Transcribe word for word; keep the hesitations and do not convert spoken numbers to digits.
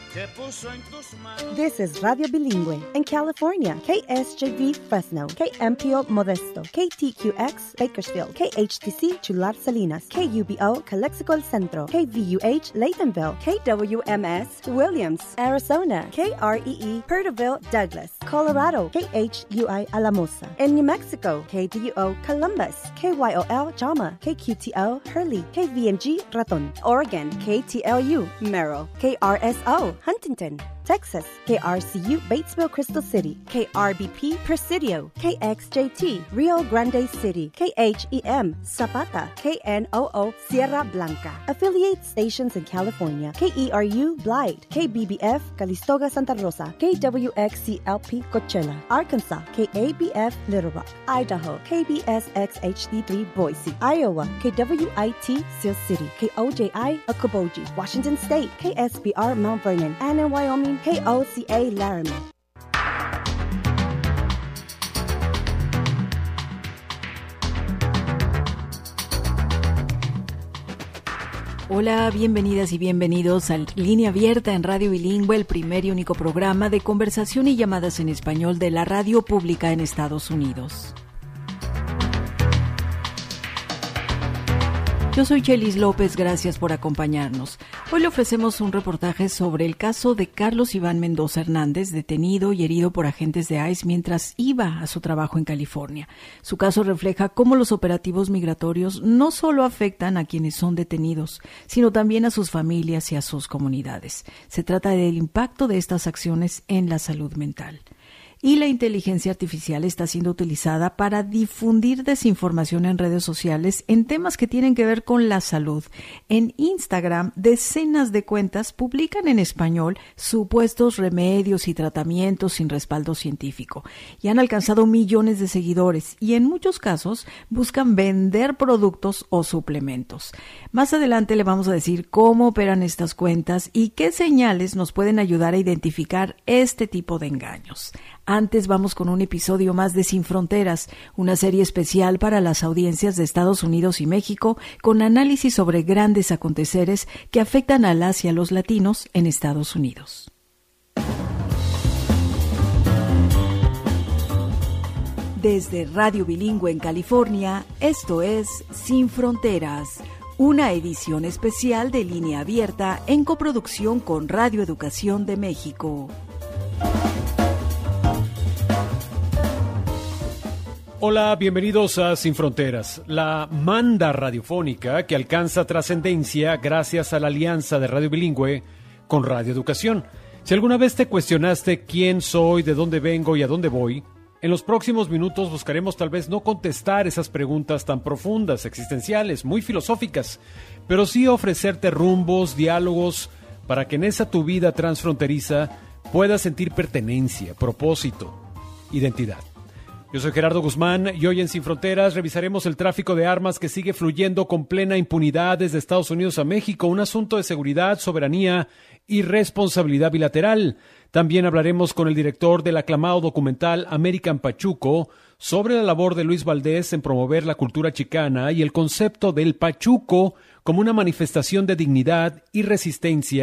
This is Radio Bilingüe in California, K S J V Fresno, K M P O Modesto, K T Q X Bakersfield, K H T C Chular Salinas, K U B O Calexico El Centro, K V U H Laytonville, K W M S Williams, Arizona, K R E E Perterville Douglas, Colorado, K H U I Alamosa, in New Mexico, K D U O Columbus, K Y O L Jama, K Q T O Hurley, K V M G Raton, Oregon, K T L U Merrill, K R S O Huntington, Texas, K R C U Batesville Crystal City, K R B P Presidio, K X J T Rio Grande City, K H E M Zapata, K N O O Sierra Blanca. Affiliate stations in California, K E R U Blythe, K B B F Calistoga Santa Rosa, K W X C L P Coachella, Arkansas, K A B F Little Rock, Idaho, K B S X H D three Boise, Iowa, K W I T Sioux City, K O J I Okoboji, Washington State, K S B R Mount Vernon, and in Wyoming, K O C A Laramie. Hola, bienvenidas y bienvenidos a Línea Abierta en Radio Bilingüe, el primer y único programa de conversación y llamadas en español de la radio pública en Estados Unidos. Yo soy Chelis López, gracias por acompañarnos. Hoy le ofrecemos un reportaje sobre el caso de Carlos Iván Mendoza Hernández, detenido y herido por agentes de ICE mientras iba a su trabajo en California. Su caso refleja cómo los operativos migratorios no solo afectan a quienes son detenidos, sino también a sus familias y a sus comunidades. Se trata del impacto de estas acciones en la salud mental. Y la inteligencia artificial está siendo utilizada para difundir desinformación en redes sociales en temas que tienen que ver con la salud. En Instagram, decenas de cuentas publican en español supuestos remedios y tratamientos sin respaldo científico y han alcanzado millones de seguidores y en muchos casos buscan vender productos o suplementos. Más adelante le vamos a decir cómo operan estas cuentas y qué señales nos pueden ayudar a identificar este tipo de engaños. Antes vamos con un episodio más de Sin Fronteras, una serie especial para las audiencias de Estados Unidos y México, con análisis sobre grandes aconteceres que afectan al Asia y a los latinos en Estados Unidos. Desde Radio Bilingüe en California, esto es Sin Fronteras, una edición especial de Línea Abierta en coproducción con Radio Educación de México. Hola, bienvenidos a Sin Fronteras, la manda radiofónica que alcanza trascendencia gracias a la alianza de Radio Bilingüe con Radio Educación. Si alguna vez te cuestionaste quién soy, de dónde vengo y a dónde voy, en los próximos minutos buscaremos tal vez no contestar esas preguntas tan profundas, existenciales, muy filosóficas, pero sí ofrecerte rumbos, diálogos, para que en esa tu vida transfronteriza puedas sentir pertenencia, propósito, identidad. Yo soy Gerardo Guzmán y hoy en Sin Fronteras revisaremos el tráfico de armas que sigue fluyendo con plena impunidad desde Estados Unidos a México, un asunto de seguridad, soberanía y responsabilidad bilateral. También hablaremos con el director del aclamado documental American Pachuco sobre la labor de Luis Valdés en promover la cultura chicana y el concepto del pachuco como una manifestación de dignidad y resistencia